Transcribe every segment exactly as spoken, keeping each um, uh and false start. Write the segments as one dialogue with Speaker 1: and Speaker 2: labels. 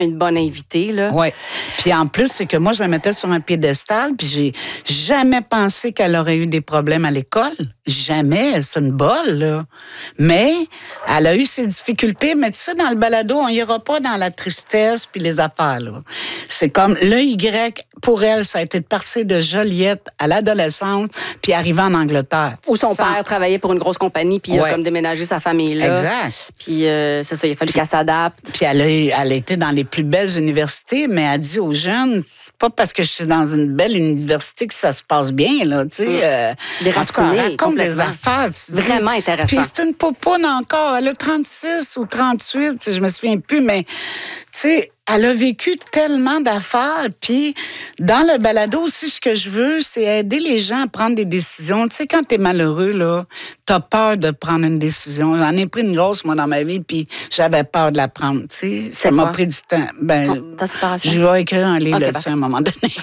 Speaker 1: une bonne invitée, là.
Speaker 2: Oui. Puis en plus, c'est que moi, je la mettais sur un piédestal, puis j'ai jamais pensé qu'elle aurait eu des problèmes à l'école. Jamais. C'est une bolle, là. Mais elle a eu ses difficultés. Mais tu sais, dans le balado, on n'ira pas dans la tristesse puis les affaires, là. C'est comme le Y, pour elle, ça a été de passer de Joliette à l'adolescence puis arriver en Angleterre.
Speaker 1: Où son
Speaker 2: Sans...
Speaker 1: père travaillait pour une grosse compagnie, puis il
Speaker 2: ouais.
Speaker 1: a comme déménagé sa famille là.
Speaker 2: Exact.
Speaker 1: Puis euh, c'est ça, il a fallu puis, qu'elle s'adapte.
Speaker 2: Puis elle a, elle a été dans les plus belles universités, mais elle dit aux jeunes, c'est pas parce que je suis dans une belle université que ça se passe bien, là, tu sais.
Speaker 1: Mmh.
Speaker 2: Euh,
Speaker 1: Déracinée,
Speaker 2: elle raconte des affaires, tu dis.
Speaker 1: Vraiment intéressant.
Speaker 2: Puis c'est une popoune encore, elle a trente-six ou trente-huit, je me souviens plus, mais, tu sais, elle a vécu tellement d'affaires, puis dans le balado aussi, ce que je veux, c'est aider les gens à prendre des décisions. Tu sais, quand t'es malheureux, là, t'as peur de prendre une décision. J'en ai pris une grosse, moi, dans ma vie, puis j'avais peur de la prendre, tu sais. Ça m'a pris du temps. Ben,
Speaker 1: ta séparation?
Speaker 2: Je vais écrire un livre
Speaker 1: okay,
Speaker 2: là-dessus à un moment donné.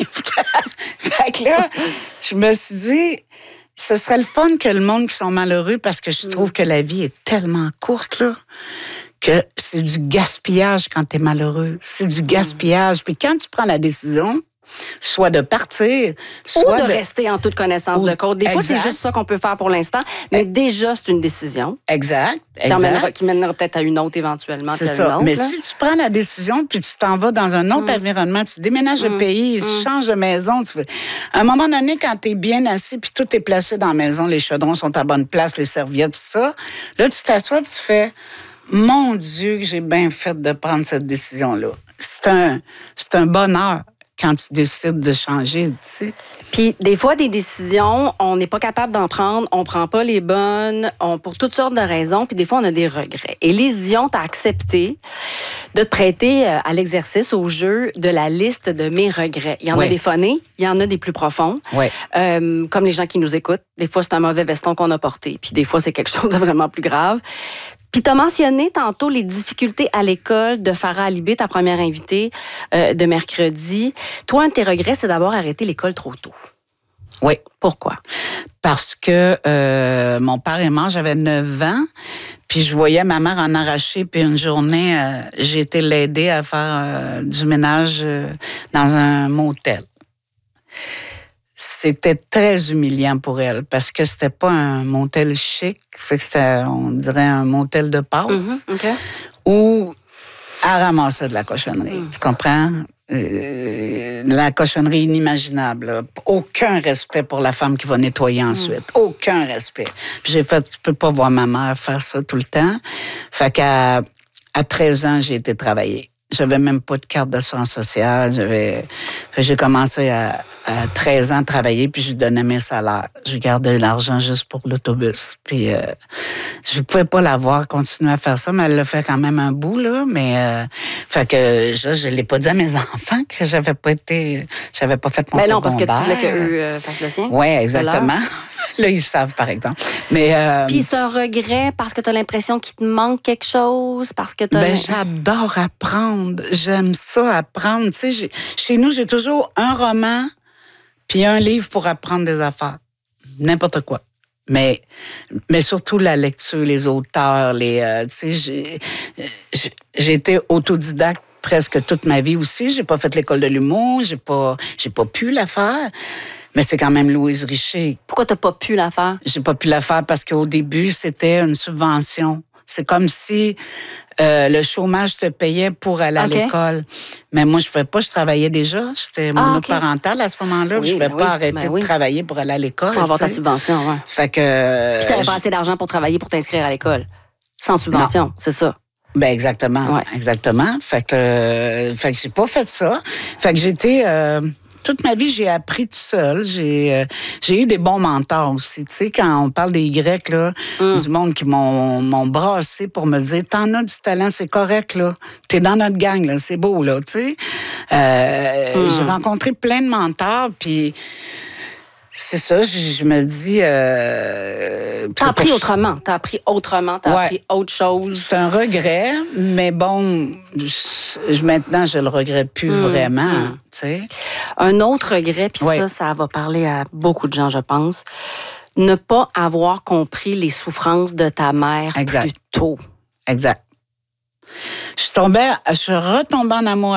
Speaker 2: Fait que là, je me suis dit... Ce serait le fun que le monde qui sont malheureux, parce que je trouve que la vie est tellement courte, là, que c'est du gaspillage quand t'es malheureux. C'est du gaspillage. Puis quand tu prends la décision, soit de partir, soit
Speaker 1: ou de,
Speaker 2: de
Speaker 1: rester en toute connaissance ou... de cause. Des exact. fois, c'est juste ça qu'on peut faire pour l'instant, mais exact. déjà, c'est une décision.
Speaker 2: Exact.
Speaker 1: Qui mènera, qui mènera peut-être à une autre éventuellement.
Speaker 2: C'est ça. Autre, mais là. Si tu prends la décision puis tu t'en vas dans un autre mm. environnement, tu déménages mm. de pays, mm. tu changes de maison, tu fais... à un moment donné, quand t'es bien assis puis tout est placé dans la maison, les chaudrons sont à bonne place, les serviettes, tout ça, là, tu t'assois puis tu fais « Mon Dieu, que j'ai bien fait de prendre cette décision-là. » C'est un, c'est un bonheur quand tu décides de changer, tu sais.
Speaker 1: Puis des fois, des décisions, on n'est pas capable d'en prendre, on prend pas les bonnes, on, pour toutes sortes de raisons, puis des fois, on a des regrets. Et Lise Dion t'a accepté de te prêter à l'exercice, au jeu de la liste de mes regrets. Il y en oui. a des phonés, il y en a des plus profonds,
Speaker 2: oui.
Speaker 1: euh, comme les gens qui nous écoutent. Des fois, c'est un mauvais veston qu'on a porté, puis des fois, c'est quelque chose de vraiment plus grave. Puis tu as mentionné tantôt les difficultés à l'école de Farah Alibé, ta première invitée euh, de mercredi. Toi, un de tes regrets, c'est d'avoir arrêté l'école trop tôt.
Speaker 2: Oui.
Speaker 1: Pourquoi?
Speaker 2: Parce que euh, mon père est mort, j'avais neuf ans, puis je voyais ma mère en arracher, puis une journée, euh, j'ai été l'aider à faire euh, du ménage euh, dans un motel. C'était très humiliant pour elle parce que c'était pas un motel chic, fait que c'était, on dirait, un motel de passe
Speaker 1: mm-hmm, okay.
Speaker 2: où elle ramassait de la cochonnerie. Mm. Tu comprends? Euh, la cochonnerie inimaginable. Là. Aucun respect pour la femme qui va nettoyer ensuite. Mm. Aucun respect. Puis j'ai fait, tu peux pas voir ma mère faire ça tout le temps. Fait qu'à à treize ans, j'ai été travailler. J'avais même pas de carte d'assurance sociale. J'avais, j'ai commencé à, à treize ans à travailler, puis je donnais mes salaires. Je gardais l'argent juste pour l'autobus. Puis euh, je pouvais pas la voir continuer à faire ça, mais elle l'a fait quand même un bout, là. Mais euh, fait que je, je l'ai pas dit à mes enfants que j'avais pas été, j'avais pas fait mon
Speaker 1: mais
Speaker 2: secondaire.
Speaker 1: non, parce que tu voulais qu'eux euh, fassent le sien.
Speaker 2: Oui, exactement. Là, ils savent, par exemple. Mais euh,
Speaker 1: puis c'est un regret parce que tu as l'impression qu'il te manque quelque chose, parce que t'as...
Speaker 2: Ben, j'adore apprendre. J'aime ça, apprendre. Tu sais, j'ai, chez nous, j'ai toujours un roman puis un livre pour apprendre des affaires. N'importe quoi. Mais, mais surtout la lecture, les auteurs, les... Euh, tu sais, j'ai, j'ai, j'ai été autodidacte presque toute ma vie aussi. J'ai pas fait l'école de l'humour. J'ai pas, j'ai pas pu la faire. Mais c'est quand même Louise Richer.
Speaker 1: Pourquoi t'as pas pu la faire?
Speaker 2: J'ai pas pu la faire parce qu'au début, c'était une subvention. C'est comme si euh, le chômage te payait pour aller okay. à l'école. Mais moi, je ne pouvais pas, je travaillais déjà. J'étais ah, monoparentale okay. à ce moment-là. Oui, je ne pouvais ben pas oui, arrêter ben oui. de travailler pour aller à l'école.
Speaker 1: Pour avoir ta subvention, oui.
Speaker 2: Fait que...
Speaker 1: Puis t'avais pas assez d'argent pour travailler, pour t'inscrire à l'école. Sans subvention, non. C'est ça.
Speaker 2: Ben exactement, ouais. exactement. Fait que, euh, fait que j'ai pas fait ça. Fait que j'étais... Euh, toute ma vie, j'ai appris tout seul. J'ai, euh, j'ai eu des bons mentors aussi. Tu sais, quand on parle des Grecs, là, mm. du monde qui m'ont, m'ont brassé pour me dire « T'en as du talent, c'est correct, là. T'es dans notre gang, là. C'est beau, là. » Tu sais, euh, mm. j'ai rencontré plein de mentors, puis... C'est ça, je, je me dis... Euh,
Speaker 1: t'as appris autrement, t'as appris autrement, t'as ouais. appris autre chose.
Speaker 2: C'est un regret, mais bon, je, maintenant, je le regrette plus mmh, vraiment, mmh. tu sais.
Speaker 1: Un autre regret, puis
Speaker 2: ouais.
Speaker 1: ça, ça va parler à beaucoup de gens, je pense, ne pas avoir compris les souffrances de ta mère
Speaker 2: exact.
Speaker 1: plus tôt.
Speaker 2: Exact. Je tombais, je retombais en amour